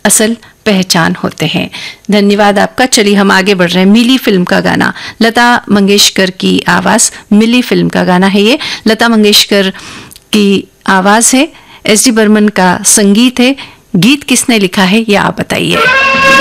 असल पहचान होते हैं। धन्यवाद आपका। चलिए हम आगे बढ़ रहे हैं। मिली फिल्म का गाना, लता मंगेशकर की आवाज़, मिली फिल्म का गाना है ये। लता मंगेशकर की आवाज़ है, एस डी बर्मन का संगीत है। गीत किसने लिखा है ये आप बताइए।